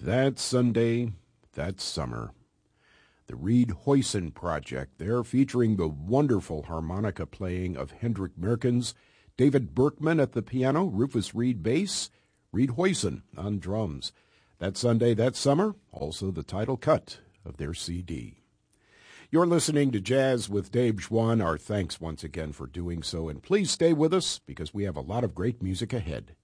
That Sunday, that summer. The Reed Hoyson Project there, featuring the wonderful harmonica playing of Hendrik Merkens, David Berkman at the piano, Rufus Reed bass, Reed Hoyson on drums. That Sunday, that summer, also the title cut of their CD. You're listening to Jazz with Dave Schwann. Our thanks once again for doing so, and please stay with us because we have a lot of great music ahead.